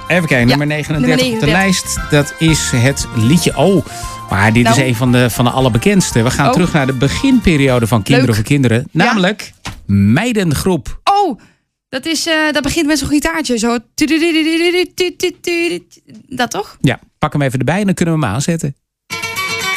Even kijken, nummer 39 op de lijst. Dat is het liedje... Oh, maar dit is een van de allerbekendste. We gaan terug naar de beginperiode van Kinderen voor Kinderen. Namelijk Meidengroep. Oh, dat begint met zo'n gitaartje. Zo. Dat toch? Ja, pak hem even erbij en dan kunnen we hem aanzetten.